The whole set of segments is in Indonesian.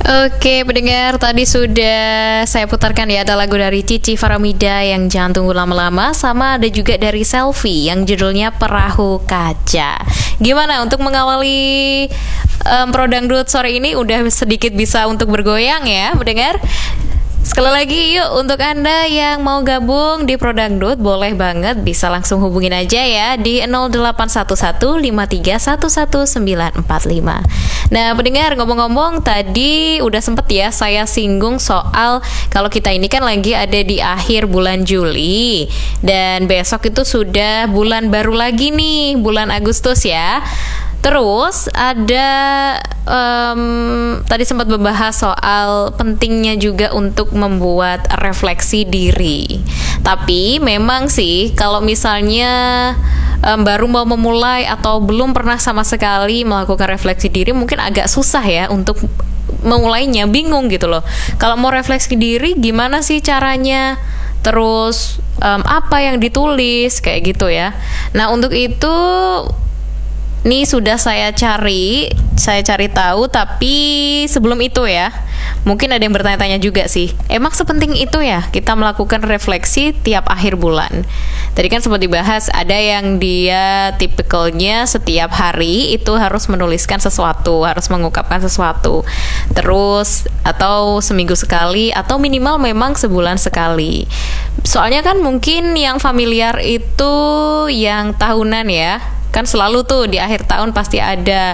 Oke, pendengar, tadi sudah saya putarkan ya, ada lagu dari Cici Faramida yang Jangan Tunggu Lama-Lama, sama ada juga dari Selfie yang judulnya Perahu Kaca. Gimana untuk mengawali Pro Dangdut sore ini? Udah sedikit bisa untuk bergoyang ya, pendengar? Sekali lagi yuk, untuk Anda yang mau gabung di Pro Dangdut, boleh banget, bisa langsung hubungin aja ya di 081153111945. Nah pendengar, ngomong-ngomong tadi udah sempet ya saya singgung soal kalau kita ini kan lagi ada di akhir bulan Juli, dan besok itu sudah bulan baru lagi nih, bulan Agustus ya. Terus ada tadi sempat membahas soal pentingnya juga untuk membuat refleksi diri. Tapi memang sih kalau misalnya baru mau memulai atau belum pernah sama sekali melakukan refleksi diri, mungkin agak susah ya untuk memulainya, bingung gitu loh. Kalau mau refleksi diri gimana sih caranya? Terus apa yang ditulis kayak gitu ya. Nah untuk itu nih sudah saya cari tahu, tapi sebelum itu ya, mungkin ada yang bertanya-tanya juga sih, emang sepenting itu ya kita melakukan refleksi tiap akhir bulan? Tadi kan sempat dibahas, ada yang dia tipikalnya setiap hari itu harus menuliskan sesuatu, harus mengungkapkan sesuatu, terus atau seminggu sekali, atau minimal memang sebulan sekali. Soalnya kan mungkin yang familiar itu yang tahunan ya, kan selalu tuh di akhir tahun pasti ada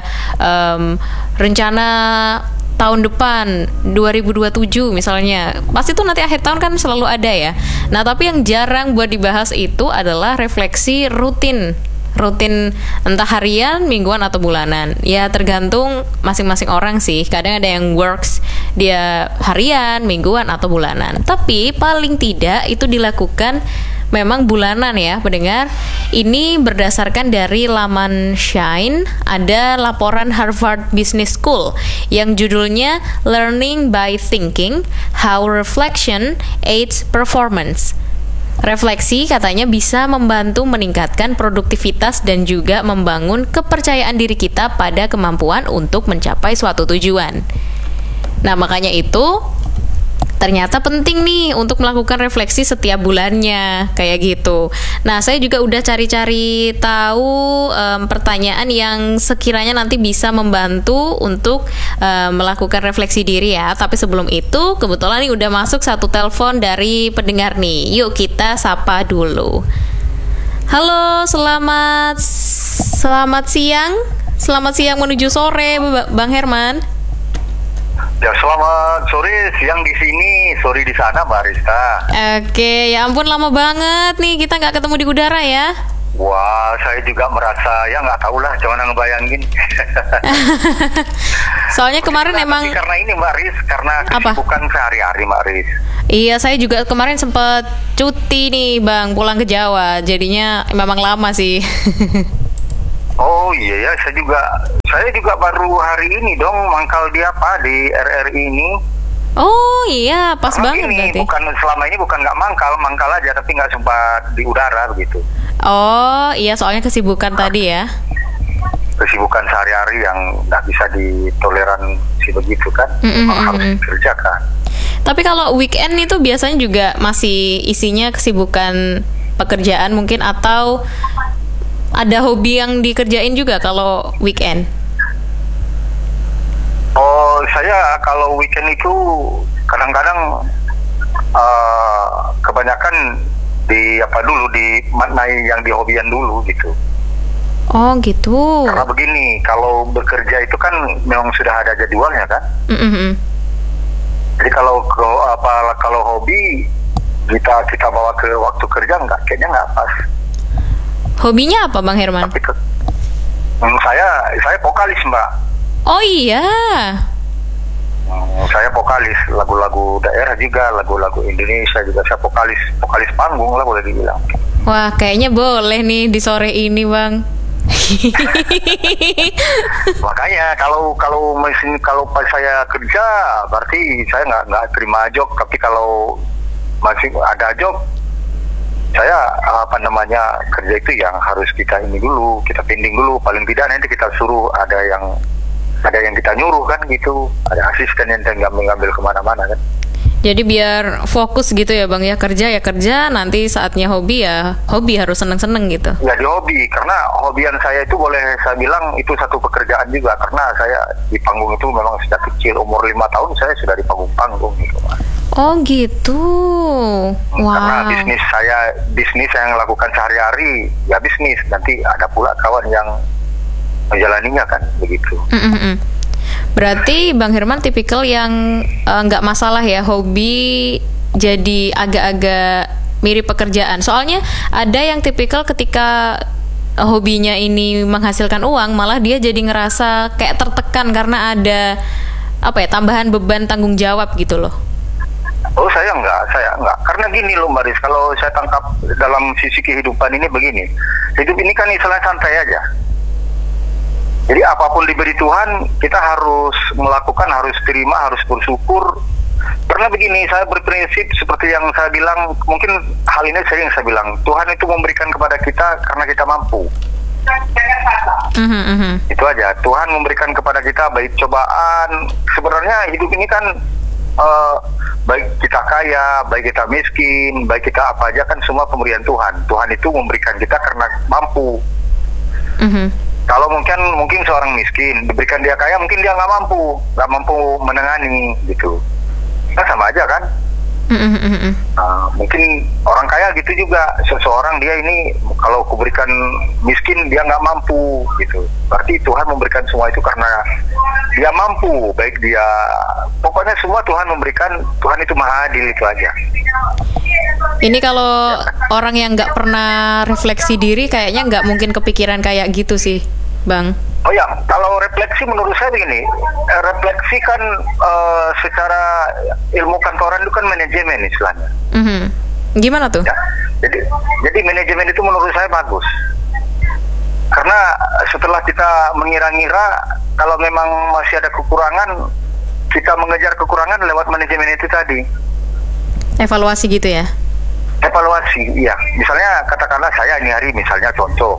rencana tahun depan 2027 misalnya, pasti tuh nanti akhir tahun kan selalu ada ya. Nah tapi yang jarang buat dibahas itu adalah refleksi rutin entah harian, mingguan atau bulanan. Ya tergantung masing-masing orang sih. Kadang ada yang works dia harian, mingguan atau bulanan. Tapi paling tidak itu dilakukan memang bulanan ya pendengar. Ini berdasarkan dari laman Shine, ada laporan Harvard Business School yang judulnya Learning by Thinking, How Reflection Aids Performance. Refleksi katanya bisa membantu meningkatkan produktivitas dan juga membangun kepercayaan diri kita pada kemampuan untuk mencapai suatu tujuan. Nah makanya itu ternyata penting nih untuk melakukan refleksi setiap bulannya kayak gitu. Nah saya juga udah cari-cari tahu pertanyaan yang sekiranya nanti bisa membantu untuk melakukan refleksi diri ya. Tapi sebelum itu kebetulan nih udah masuk satu telepon dari pendengar nih. Yuk kita sapa dulu. Halo, selamat siang. Selamat siang menuju sore Bang Herman. Ya selamat sore, siang di sini, sore di sana Mbak Rizka. Oke, ya ampun lama banget nih kita nggak ketemu di udara ya. Wah, saya juga merasa ya nggak tahu lah, cuman ngebayangin. Soalnya kemarin emang karena ini Mbak Riz, karena kesibukan sehari-hari Mbak Riz. Iya, saya juga kemarin sempat cuti nih Bang, pulang ke Jawa, jadinya memang lama sih. Oh iya ya, saya juga baru hari ini dong mangkal di RRI ini. Oh iya, pas banget berarti. Selama ini bukan nggak mangkal aja, tapi nggak sempat di udara begitu. Oh iya, soalnya kesibukan tadi ya. Kesibukan sehari-hari yang nggak bisa ditoleransi begitu kan, harus dikerjakan. Tapi kalau weekend itu biasanya juga masih isinya kesibukan pekerjaan mungkin, atau ada hobi yang dikerjain juga kalau weekend? Oh, saya kalau weekend itu kadang-kadang kebanyakan dimaknai yang di hobian dulu gitu. Oh gitu. Karena begini, kalau bekerja itu kan memang sudah ada jadwalnya kan. Jadi kalau hobi kita bawa ke waktu kerja kayaknya nggak pas. Hobinya apa Bang Herman? Tapi saya vokalis Mbak. Oh iya. Saya vokalis lagu-lagu daerah juga, lagu-lagu Indonesia juga. Saya vokalis panggung lah boleh dibilang. Wah kayaknya boleh nih di sore ini Bang. Makanya kalau pas saya kerja berarti saya nggak terima job. Tapi kalau masih ada job, saya kerja itu yang harus kita pending dulu, paling tidak nanti kita suruh ada yang ada yang kita nyuruh kan gitu, ada asisten yang ngambil kemana-mana kan. Jadi biar fokus gitu ya Bang ya, kerja ya kerja, nanti saatnya hobi ya hobi, harus seneng-seneng gitu. Ya di hobi, karena hobian saya itu boleh saya bilang itu satu pekerjaan juga, karena saya di panggung itu memang sejak kecil, umur 5 tahun saya sudah di panggung gitu. Oh gitu. Wah. Karena bisnis saya yang lakukan sehari-hari ya bisnis, nanti ada pula kawan yang menjalaninya kan begitu. Berarti Bang Hirman tipikal yang nggak masalah ya hobi jadi agak-agak mirip pekerjaan. Soalnya ada yang tipikal ketika hobinya ini menghasilkan uang, malah dia jadi ngerasa kayak tertekan karena ada tambahan beban tanggung jawab gitu loh. Oh saya enggak. Karena gini loh Maris, kalau saya tangkap dalam sisi kehidupan ini begini, hidup ini kan istilah santai aja. Jadi apapun diberi Tuhan, kita harus melakukan, harus terima, harus bersyukur. Karena begini, saya berprinsip seperti yang saya bilang, mungkin hal ini sering saya bilang, Tuhan itu memberikan kepada kita karena kita mampu. Itu aja, Tuhan memberikan kepada kita baik cobaan. Sebenarnya hidup ini kan baik kita kaya, baik kita miskin, baik kita apa aja kan semua pemberian Tuhan. Tuhan itu memberikan kita karena mampu. Kalau mungkin seorang miskin diberikan dia kaya, mungkin dia nggak mampu menangani gitu. Nah sama aja kan. Mungkin orang kaya gitu juga, seseorang dia ini kalau kuberikan miskin dia nggak mampu gitu. Berarti Tuhan memberikan semua itu karena dia mampu, baik dia, pokoknya semua Tuhan memberikan, Tuhan itu maha adil, itu aja. Ini kalau orang yang nggak pernah refleksi diri kayaknya nggak mungkin kepikiran kayak gitu sih, Bang. Oh ya, kalau refleksi menurut saya begini, refleksi kan secara ilmu kantoran itu kan manajemen istilahnya. Gimana tuh? Ya, jadi manajemen itu menurut saya bagus. Karena setelah kita mengira-ngira, kalau memang masih ada kekurangan, kita mengejar kekurangan lewat manajemen itu tadi. Evaluasi gitu ya? Evaluasi, iya. Misalnya katakanlah saya ini hari misalnya contoh,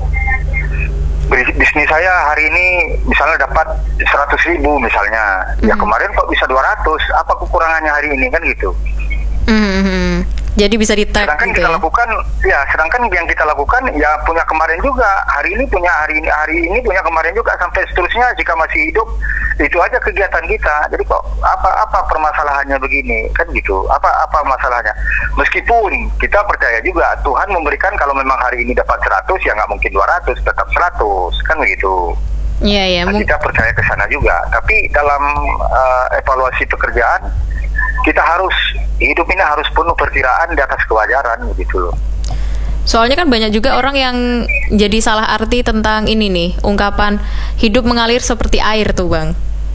bisnis saya hari ini misalnya dapat 100.000 misalnya, ya kemarin kok bisa 200, apa kekurangannya hari ini kan gitu. Jadi bisa di-tag sedangkan gitu kita ya? lakukan, ya sedangkan yang kita lakukan ya punya kemarin juga, hari ini punya hari ini punya kemarin juga, sampai seterusnya jika masih hidup, itu aja kegiatan kita. Jadi kok apa permasalahannya begini kan gitu, apa masalahnya. Meskipun kita percaya juga Tuhan memberikan, kalau memang hari ini dapat 100 ya nggak mungkin 200, tetap 100 kan begitu. Iya. Kita percaya ke sana juga. Tapi dalam evaluasi pekerjaan, kita harus, hidup ini harus penuh perkiraan di atas kewajaran gitu loh. Soalnya kan banyak juga orang yang jadi salah arti tentang ini nih, ungkapan hidup mengalir seperti air tuh Bang.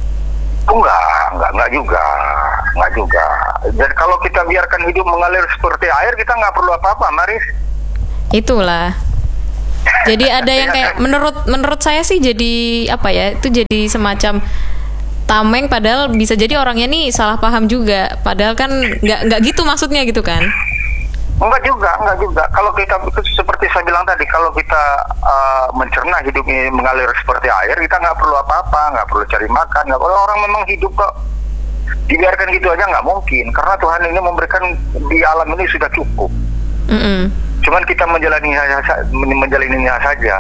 Enggak juga. Dan kalau kita biarkan hidup mengalir seperti air, kita nggak perlu apa-apa, Maris. Itulah. Jadi ada yang kayak menurut saya sih jadi itu jadi semacam tameng, padahal bisa jadi orangnya nih salah paham juga, padahal kan nggak gitu maksudnya gitu kan. Enggak juga. Kalau kita, seperti saya bilang tadi, kalau kita mencerna hidup ini mengalir seperti air, kita nggak perlu apa-apa, nggak perlu cari makan, nggak perlu. Orang memang hidup kok dibiarkan gitu aja nggak mungkin, karena Tuhan ini memberikan di alam ini sudah cukup. Cuman kita menjalaninya saja.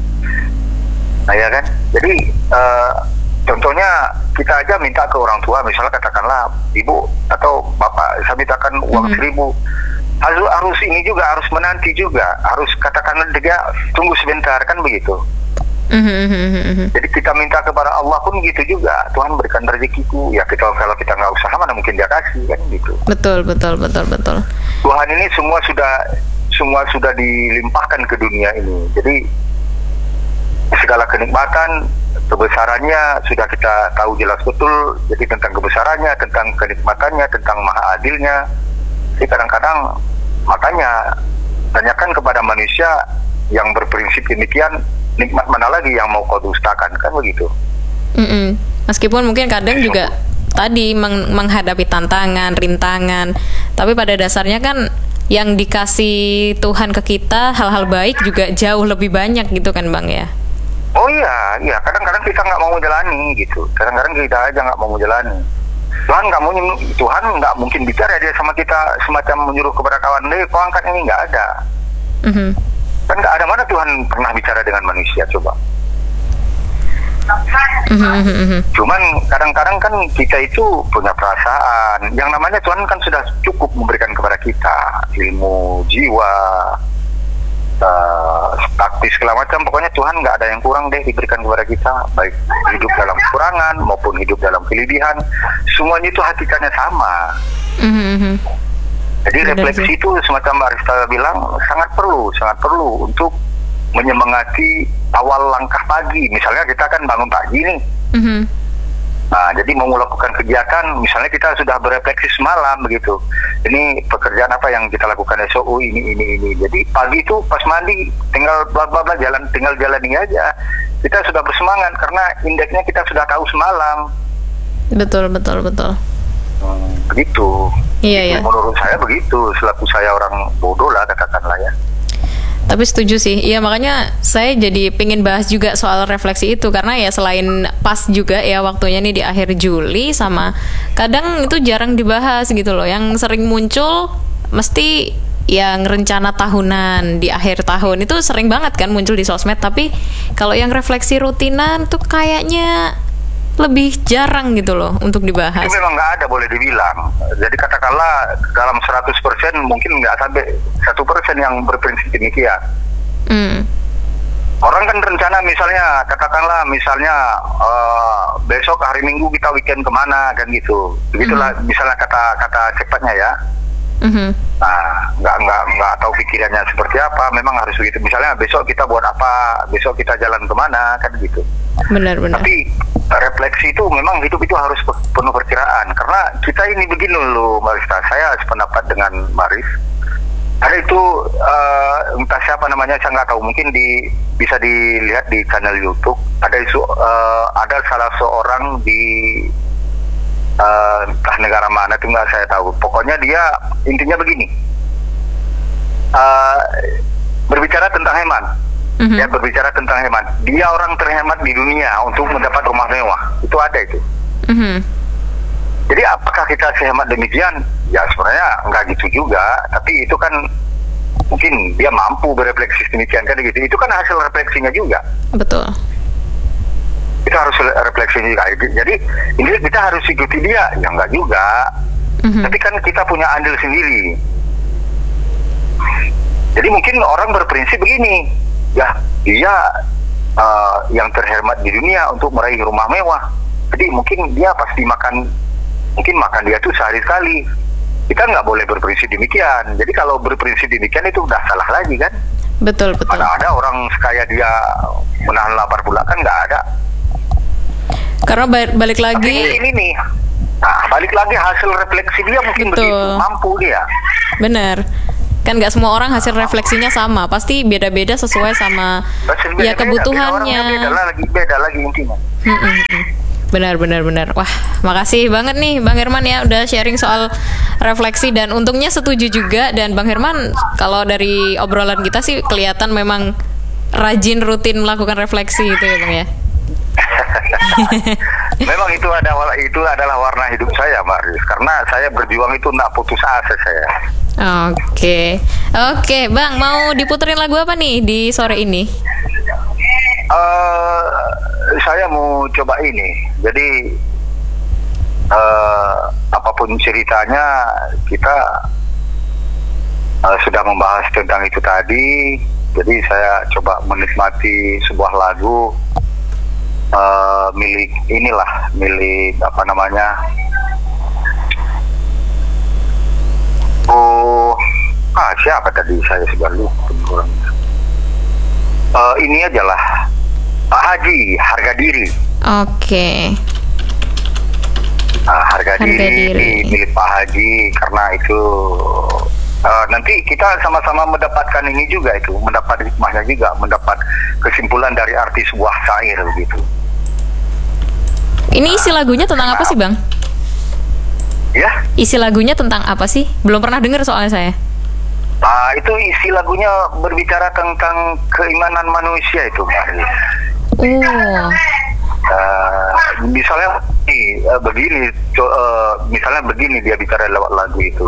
Nah ya kan, jadi contohnya kita aja minta ke orang tua, misalnya katakanlah ibu atau bapak, saya mintakan uang 1.000, harus ini juga, harus menanti juga, harus katakanlah dia tunggu sebentar kan begitu. Jadi kita minta kepada Allah pun gitu juga, Tuhan berikan rezekiku, ya kita, kalau kita nggak usaha mana mungkin dia kasih kan gitu. Betul. Tuhan ini semua sudah dilimpahkan ke dunia ini, jadi segala kenikmatan, kebesarannya sudah kita tahu jelas betul. Jadi tentang kebesarannya, tentang kenikmatannya, tentang maha adilnya. Jadi kadang-kadang makanya tanyakan kepada manusia yang berprinsip demikian, nikmat mana lagi yang mau kau dustakan, kan begitu. Meskipun mungkin kadang juga tadi menghadapi tantangan, rintangan, tapi pada dasarnya kan yang dikasih Tuhan ke kita hal-hal baik juga jauh lebih banyak gitu kan Bang ya. Oh iya, iya. Kadang-kadang kita nggak mau menjalani gitu. Kadang-kadang kita aja nggak mau menjalani. Tuhan nggak mungkin bicara dia sama kita semacam menyuruh kepada kawan dia, kau angkat ini, nggak ada. Kan nggak ada, mana Tuhan pernah bicara dengan manusia, coba. Cuman kadang-kadang kan kita itu punya perasaan. Yang namanya Tuhan kan sudah cukup memberikan kepada kita ilmu, jiwa, taktis segala macam. Pokoknya Tuhan nggak ada yang kurang deh diberikan kepada kita, baik hidup dalam kekurangan maupun hidup dalam kelebihan, semuanya itu hakikatnya sama. Jadi refleksi itu semacam Arista bilang sangat perlu untuk menyemangati awal langkah pagi. Misalnya kita kan bangun pagi nih. Nah, jadi mau melakukan kegiatan, misalnya kita sudah berefleksi semalam begitu. Ini pekerjaan apa yang kita lakukan esok? Oh, ini. Jadi pagi itu pas mandi tinggal bla bla bla tinggal jalani aja. Kita sudah bersemangat karena indeksnya kita sudah tahu semalam. Betul. Begitu. Iya. Menurut saya begitu, selaku saya orang bodoh lah katakanlah ya. Tapi setuju sih, iya makanya saya jadi pengen bahas juga soal refleksi itu, karena ya selain pas juga ya waktunya nih di akhir Juli, sama kadang itu jarang dibahas gitu loh. Yang sering muncul mesti yang rencana tahunan di akhir tahun itu sering banget kan muncul di sosmed, tapi kalau yang refleksi rutinan tuh kayaknya lebih jarang gitu loh untuk dibahas. Itu memang nggak ada, boleh dibilang. Jadi katakanlah dalam 100% mungkin nggak sampai 1% yang berprinsip demikian. Orang kan rencana misalnya besok hari Minggu kita weekend kemana kan gitu. Begitulah misalnya kata cepatnya ya. Nah, nggak tahu pikirannya seperti apa. Memang harus begitu. Misalnya besok kita buat apa, besok kita jalan kemana kan gitu. Benar. Tapi refleksi itu memang hidup itu harus penuh perkiraan, karena kita ini begini loh Marista, saya sependapat dengan Maris. Ada itu entah siapa namanya saya nggak tahu, mungkin bisa dilihat di channel YouTube. Ada salah seorang di entah negara mana itu nggak saya tahu. Pokoknya dia intinya begini, berbicara tentang hemat. Ya, berbicara tentang hemat. Dia orang terhemat di dunia untuk mendapat rumah mewah. Itu ada itu. Jadi apakah kita sehemat demikian? Ya sebenarnya nggak gitu juga. Tapi itu kan mungkin dia mampu berefleksi demikian kan gitu. Itu kan hasil refleksinya juga. Betul. Itu harus refleksi juga. Jadi ini kita harus ikuti dia. Ya nggak juga. Tapi kan kita punya andil sendiri. Jadi mungkin orang berprinsip begini. Ya, dia yang terhemat di dunia untuk meraih rumah mewah. Jadi mungkin dia pasti makan dia tuh sehari sekali. Kita nggak boleh berprinsip demikian. Jadi kalau berprinsip demikian itu udah salah lagi kan? Betul. Mana ada orang sekaya dia menahan lapar pula, kan nggak ada. Karena balik lagi. Tapi ini nih. Nah, balik lagi hasil refleksi dia mungkin begitu, mampu dia. Benar. Kan nggak semua orang hasil refleksinya sama, pasti beda-beda sesuai sama ya kebutuhannya. Beda lagi intinya. Benar. Wah, makasih banget nih Bang Herman ya udah sharing soal refleksi, dan untungnya setuju juga. Dan Bang Herman kalau dari obrolan kita sih kelihatan memang rajin rutin melakukan refleksi gitu ya Bang ya. Memang itu adalah warna hidup saya, Maris. Karena saya berjuang itu nggak putus asa saya. Oke, Bang, mau diputerin lagu apa nih di sore ini? Saya mau coba ini. Jadi apapun ceritanya, kita sudah membahas tentang itu tadi. Jadi saya coba menikmati sebuah lagu milik apa namanya? Siapa tadi, saya sudah lupa. Ini aja lah, Pak Haji, Harga Diri. Oke. Harga diri milik Pak Haji, karena itu nanti kita sama-sama mendapatkan ini juga, itu mendapat hikmahnya juga, mendapat kesimpulan dari arti sebuah syair begitu. Ini isi lagunya tentang apa sih Bang? Ya? Isi lagunya tentang apa sih? Belum pernah dengar soalnya saya. Itu isi lagunya berbicara tentang keimanan manusia itu, Maris. Oh. Misalnya begini, misalnya begini dia bicara lewat lagu itu.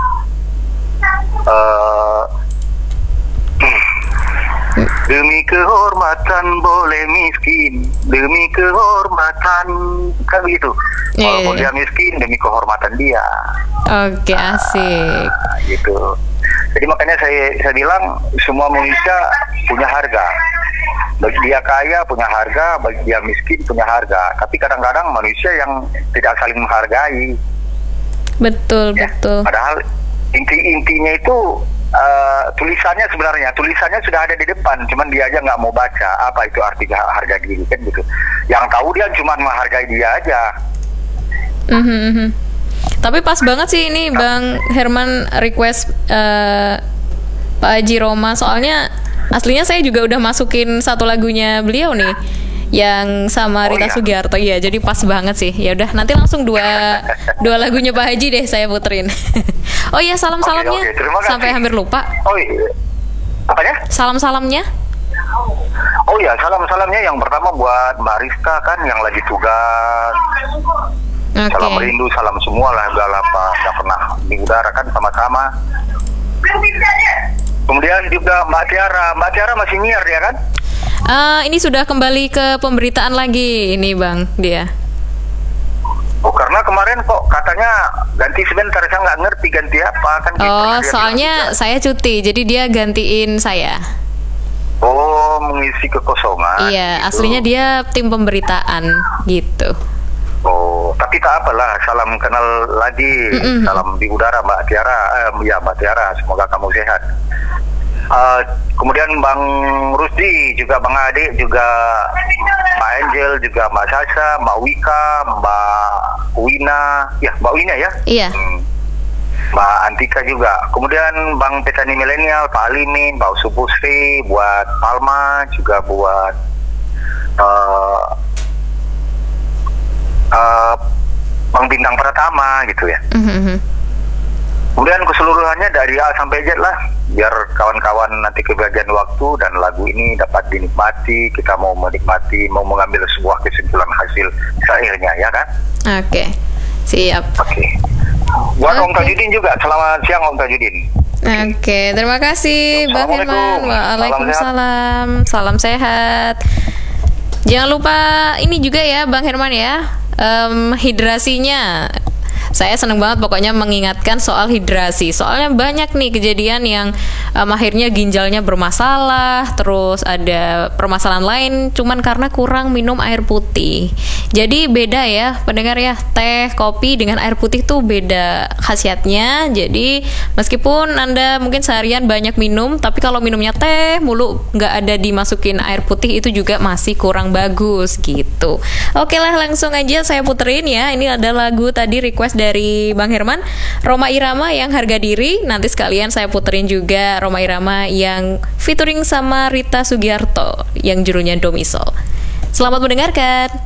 Demi kehormatan boleh miskin, demi kehormatan, kan begitu. Walaupun dia miskin, demi kehormatan dia. Oke, asik. Gitu. Jadi makanya saya bilang semua manusia punya harga. Bagi dia kaya punya harga, bagi dia miskin punya harga. Tapi kadang-kadang manusia yang tidak saling menghargai. Betul, ya, betul. Padahal intinya itu tulisannya sudah ada di depan, cuman dia aja nggak mau baca apa itu arti harga diri, kan gitu. Yang tahu dia cuma menghargai dia aja. Tapi pas banget sih ini Bang Herman request Pak Haji Roma, soalnya aslinya saya juga udah masukin satu lagunya beliau nih yang sama Rita Sugiarto. Iya, jadi pas banget sih. Ya udah, nanti langsung dua lagunya Pak Haji deh saya puterin. Oh iya, salam-salamnya. Sampai hampir lupa. Oh iya. Apanya? Salam-salamnya. Oh iya, salam-salamnya yang pertama buat Mbak Rizka kan yang lagi tugas. Salam rindu, salam semua lah, udah nggak pernah di udara kan sama-sama. Kemudian juga Mbak Tiara masih nyiar dia kan? Ini sudah kembali ke pemberitaan lagi ini Bang dia. Oh, karena kemarin kok katanya ganti sebentar, saya nggak ngerti ganti apa kan. Oh, soalnya saya cuti, jadi dia gantiin saya. Oh, mengisi kekosongan. Iya, gitu. Aslinya dia tim pemberitaan gitu. Oh, tapi tak apalah, salam kenal lagi, salam di udara Mbak Tiara, ya Mbak Tiara, semoga kamu sehat. Kemudian Bang Rusdi, juga Bang Ade, juga Mbak Angel, juga Mbak Sasha, Mbak Wika, Mbak Wina, ya Mbak Wina ya? Iya. Mbak Antika juga. Kemudian Bang Petani Milenial, Pak Alimin, Mbak Usupusri, buat Palma, juga buat Bang Bintang Pratama gitu ya. Kemudian keseluruhannya dari A sampai Z lah, biar kawan-kawan nanti kebagian waktu dan lagu ini dapat dinikmati. Kita mau menikmati, mau mengambil sebuah kesimpulan hasil syairnya, ya kan? Oke, siap. Oke. Buat Om Tajudin juga, selamat siang Om Tajudin. Oke, terima kasih Bang Herman. Waalaikumsalam. Salam sehat. Jangan lupa ini juga ya Bang Herman ya, hidrasinya. Saya seneng banget pokoknya mengingatkan soal hidrasi. Soalnya banyak nih kejadian yang akhirnya ginjalnya bermasalah, terus ada permasalahan lain cuman karena kurang minum air putih. Jadi beda ya pendengar ya, teh, kopi dengan air putih tuh beda khasiatnya. Jadi meskipun Anda mungkin seharian banyak minum, tapi kalau minumnya teh mulu nggak ada dimasukin air putih, itu juga masih kurang bagus gitu. Oke lah, langsung aja saya puterin ya. Ini ada lagu tadi request dari Bang Herman, Rhoma Irama yang Harga Diri. Nanti sekalian saya puterin juga Rhoma Irama yang featuring sama Rita Sugiarto yang judulnya Domisol. Selamat mendengarkan.